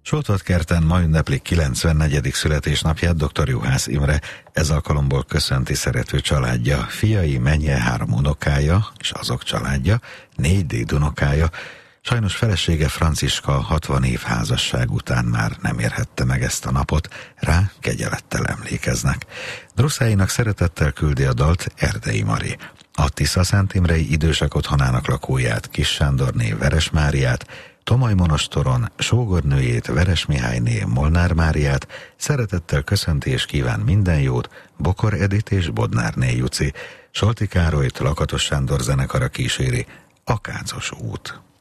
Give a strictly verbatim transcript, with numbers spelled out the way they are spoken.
Soltvatkerten ma ünneplik kilencvennegyedik születésnapját dr. Juhász Imre, ez alkalomból köszönti szerető családja, fiai, menye, három unokája, és azok családja, négy dédunokája. Sajnos felesége Franciska hatvan év házasság után már nem érhette meg ezt a napot, rá kegyelettel emlékeznek. Drusszáinak szeretettel küldi a dalt Erdei Mari. A Tiszaszent-Imrei Idősek Otthonának lakóját, Kis Sándorné Veres Máriát, Tomaj monostoron sógornőjét, Veres Mihályné Molnár Máriát szeretettel köszönti és kíván minden jót Bokor Edit és Bodnárné Juci. Solti Károlyt Lakatos Sándor zenekara kíséri a Kácos út.